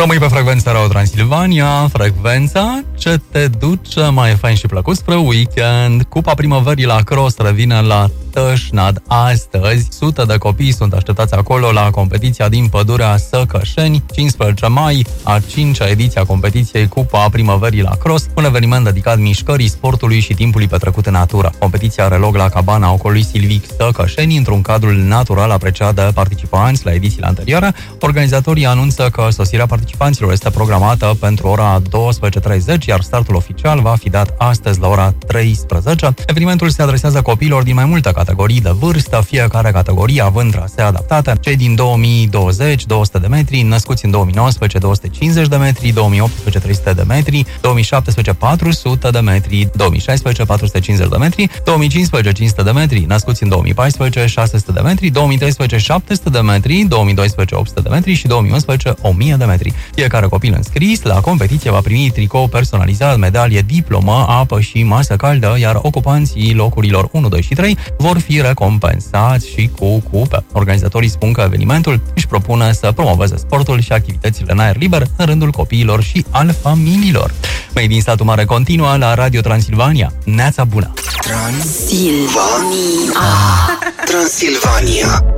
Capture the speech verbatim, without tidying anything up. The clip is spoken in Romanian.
Rămâi pe frecvența Radio Transilvania, frecvența ce te duce mai fain și plăcut spre weekend. Cupa primăverii la Cross revine la Tășnad astăzi. Sute de copii sunt așteptați acolo la competiția din pădurea Săcășeni, cincisprezece mai, a cincea ediție a competiției Cupa primăverii la Cross, un eveniment dedicat mișcării, sportului și timpului petrecut în natură. Competiția are loc la cabana ocolului Silvic Săcășeni, într-un cadru natural apreciat de participanți la edițiile anterioare. Organizatorii anunță că sosirea participanților este programată pentru ora douăsprezece și treizeci, iar startul oficial va fi dat astăzi la ora treisprezece. Evenimentul se adresează copiilor din mai multe categorii de vârstă, fiecare categorie având trasee adaptate. Cei din două mii douăzeci, două sute de metri, născuți în două mii nouăsprezece, două sute cincizeci de metri, două mii optsprezece, trei sute de metri, două mii șaptesprezece, patru sute de metri, două mii șaisprezece, patru sute cincizeci de metri, două mii cincisprezece, cinci sute de metri, născuți în două mii paisprezece, șase sute de metri, două mii treisprezece, șapte sute de metri, două mii doisprezece, opt sute de metri și două mii unsprezece, o mie de metri. Fiecare copil înscris la competiție va primi tricou personalizat, medalie, diplomă, apă și masă caldă, iar ocupanții locurilor unu, doi și trei vor fi recompensați și cu cupe. Organizatorii spun că evenimentul își propune să promoveze sportul și activitățile în aer liber în rândul copiilor și al familiilor. Mei din satul mare continuă la Radio Transilvania. Neața bună! Transilvania. Transilvania.